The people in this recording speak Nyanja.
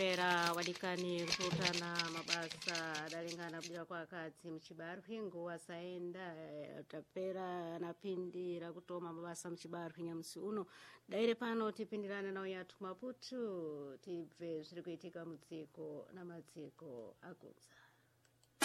Omvera wadikani kutana mabasa dalingana bila kwa kati mchibaru hingu wasaenda tapera na pindi la kutoma mabasa mchibaru hinyamusi uno daire pano tipindirana na yatu Maputo tipe zirikuitika muziko na maziko akunza.